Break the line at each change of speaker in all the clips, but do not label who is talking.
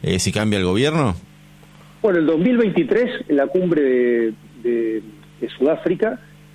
si cambia el gobierno?
Bueno, en 2023, en la cumbre de Sudáfrica,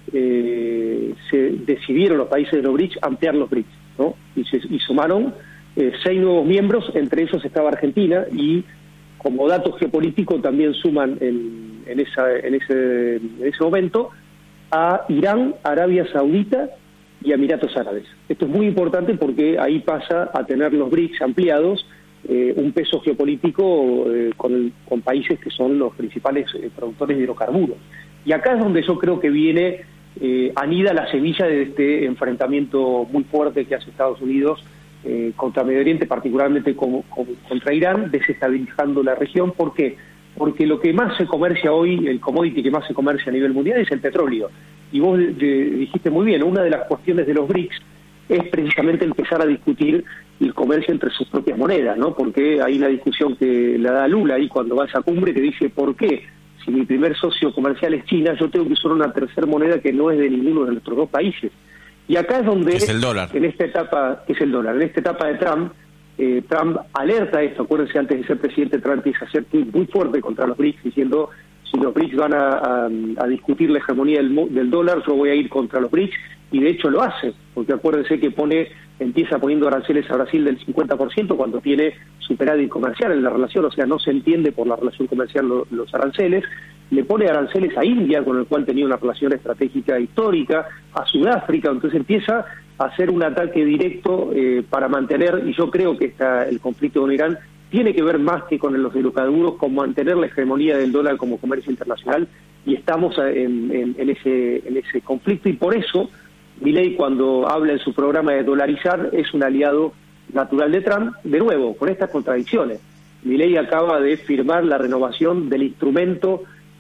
se decidieron los países de los BRICS ampliar los BRICS, ¿no? Y sumaron 6 nuevos miembros, entre ellos estaba Argentina, y como dato geopolítico también suman en ese momento a Irán, Arabia Saudita y Emiratos Árabes. Esto es muy importante porque ahí pasa a tener los BRICS ampliados un peso geopolítico con países que son los principales productores de hidrocarburos. Y acá es donde yo creo que viene, anida la semilla de este enfrentamiento muy fuerte que hace Estados Unidos contra Medio Oriente, particularmente contra Irán, desestabilizando la región. ¿Por qué? Porque lo que más se comercia hoy, el commodity que más se comercia a nivel mundial es el petróleo. Y vos dijiste muy bien, una de las cuestiones de los BRICS es precisamente empezar a discutir el comercio entre sus propias monedas, ¿no? Porque hay una discusión que la da Lula ahí cuando va a esa cumbre, que dice, ¿por qué? Si mi primer socio comercial es China, yo tengo que usar una tercera moneda que no es de ninguno de nuestros dos países. Y acá es donde,
es el dólar.
En esta etapa de Trump, Trump alerta esto. Acuérdense, antes de ser presidente, Trump empieza a ser muy fuerte contra los BRICS, diciendo, si los BRICS van a discutir la hegemonía del dólar, yo voy a ir contra los BRICS, y de hecho lo hace, porque acuérdense que empieza poniendo aranceles a Brasil del 50% cuando tiene superávit comercial en la relación, o sea, no se entiende por la relación comercial los aranceles. Le pone aranceles a India, con el cual tenía una relación estratégica histórica, a Sudáfrica, entonces empieza a hacer un ataque directo para mantener, y yo creo que el conflicto con Irán tiene que ver más que con los hidrocarburos, con mantener la hegemonía del dólar como comercio internacional, y estamos en ese conflicto, y por eso Milei, cuando habla en su programa de dolarizar, es un aliado natural de Trump, de nuevo, con estas contradicciones. Milei acaba de firmar la renovación del instrumento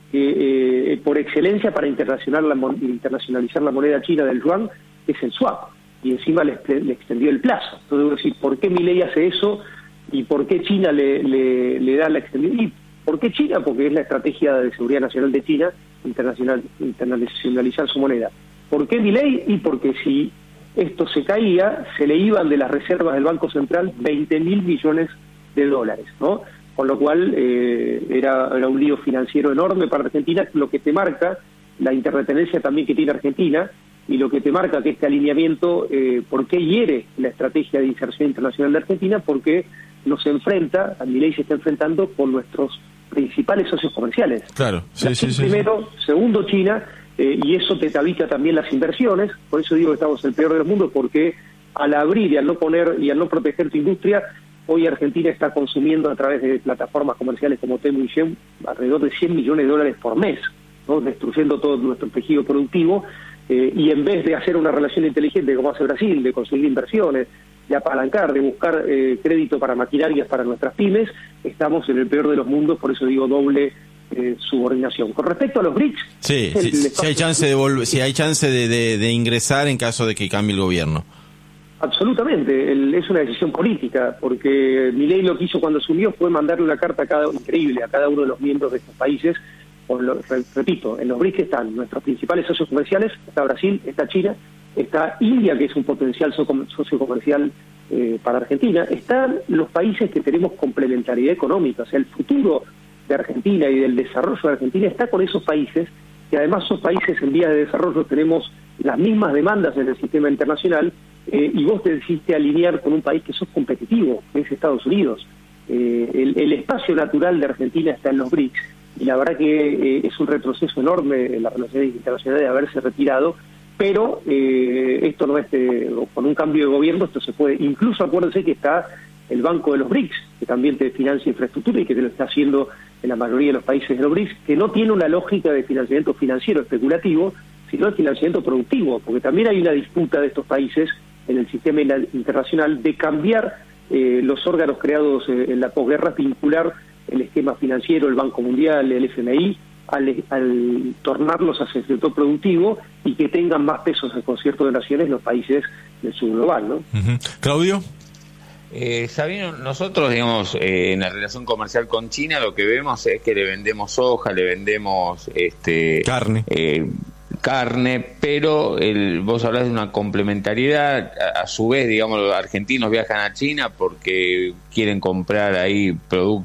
por excelencia para internacionalizar la moneda china del yuan, que es el swap, y encima le extendió el plazo. Entonces, debo decir, ¿por qué Milei hace eso? ¿Y por qué China le da la extensión? ¿Y por qué China? Porque es la estrategia de seguridad nacional de China, internacionalizar su moneda. ¿Por qué Milei? Y porque si esto se caía, se le iban de las reservas del Banco Central 20.000 millones de dólares, ¿no? Con lo cual era un lío financiero enorme para Argentina, lo que te marca la interdependencia también que tiene Argentina, y lo que te marca que este alineamiento, ¿por qué hiere la estrategia de inserción internacional de Argentina? Porque nos enfrenta, Milei se está enfrentando con nuestros principales socios comerciales.
Claro, sí.
Primero, segundo China, y eso te tabica también las inversiones. Por eso digo que estamos en el peor del mundo, porque al abrir y al no poner y al no proteger tu industria, hoy Argentina está consumiendo a través de plataformas comerciales como Temu y Shein alrededor de 100 millones de dólares por mes, ¿no? Destruyendo todo nuestro tejido productivo, y en vez de hacer una relación inteligente como hace Brasil, de conseguir inversiones, de apalancar, de buscar crédito para maquinarias para nuestras pymes, estamos en el peor de los mundos. Por eso digo doble subordinación. Con respecto a los BRICS,
si hay chance de ingresar en caso de que cambie el gobierno.
Absolutamente, es una decisión política, porque Milei lo que hizo cuando asumió fue mandarle una carta a cada uno de los miembros de estos países. Repito, en los BRICS están nuestros principales socios comerciales, está Brasil, está China, está India, que es un potencial socio comercial para Argentina, están los países que tenemos complementariedad económica, o sea, el futuro de Argentina y del desarrollo de Argentina está con esos países, que además son países en vías de desarrollo, tenemos las mismas demandas en el sistema internacional, y vos te decidiste alinear con un país que sos competitivo, que es Estados Unidos. El espacio natural de Argentina está en los BRICS, y la verdad que es un retroceso enorme en las relaciones internacionales de haberse retirado, pero esto no es, con un cambio de gobierno esto se puede. Incluso acuérdense que está el Banco de los BRICS, que también te financia infraestructura y que te lo está haciendo en la mayoría de los países de los BRICS, que no tiene una lógica de financiamiento financiero especulativo, sino de financiamiento productivo, porque también hay una disputa de estos países en el sistema internacional de cambiar los órganos creados en la posguerra, vincular el esquema financiero, el Banco Mundial, el FMI, al tornarlos hacia el sector productivo y que tengan más pesos en concierto de naciones los países del sur global, ¿no?
Uh-huh. Claudio.
Sabino, nosotros, digamos, en la relación comercial con China lo que vemos es que le vendemos soja, le vendemos carne, pero vos hablás de una complementariedad. A su vez, digamos, los argentinos viajan a China porque quieren comprar ahí productos